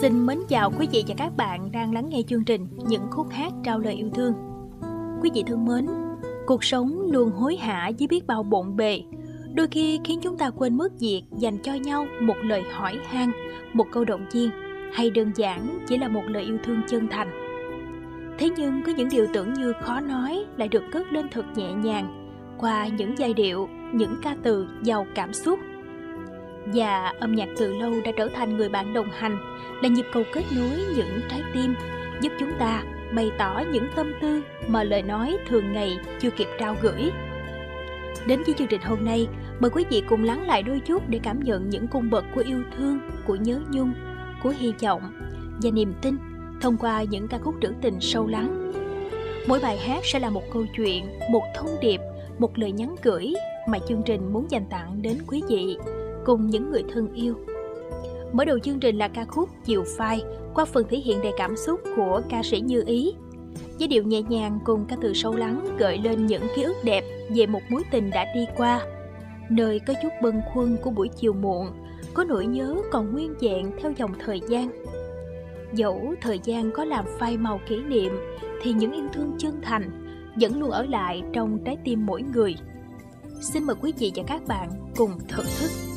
Xin mến chào quý vị và các bạn đang lắng nghe chương trình Những khúc hát trao lời yêu thương. Quý vị thân mến, cuộc sống luôn hối hả với biết bao bộn bề, đôi khi khiến chúng ta quên mất việc dành cho nhau một lời hỏi han, một câu động viên, hay đơn giản chỉ là một lời yêu thương chân thành. Thế nhưng có những điều tưởng như khó nói lại được cất lên thật nhẹ nhàng qua những giai điệu, những ca từ giàu cảm xúc. Và âm nhạc từ lâu đã trở thành người bạn đồng hành, là nhịp cầu kết nối những trái tim, giúp chúng ta bày tỏ những tâm tư mà lời nói thường ngày chưa kịp trao gửi. Đến với chương trình hôm nay, mời quý vị cùng lắng lại đôi chút để cảm nhận những cung bậc của yêu thương, của nhớ nhung, của hy vọng và niềm tin thông qua những ca khúc trữ tình sâu lắng. Mỗi bài hát sẽ là một câu chuyện, một thông điệp, một lời nhắn gửi mà chương trình muốn dành tặng đến quý vị cùng những người thân yêu. Mở đầu chương trình là ca khúc Chiều Phai qua phần thể hiện đầy cảm xúc của ca sĩ Như Ý. Giai điệu nhẹ nhàng cùng ca từ sâu lắng gợi lên những ký ức đẹp về một mối tình đã đi qua, nơi có chút bâng khuâng của buổi chiều muộn, có nỗi nhớ còn nguyên vẹn theo dòng thời gian. Dẫu thời gian có làm phai màu kỷ niệm, thì những yêu thương chân thành vẫn luôn ở lại trong trái tim mỗi người. Xin mời quý vị và các bạn cùng thưởng thức.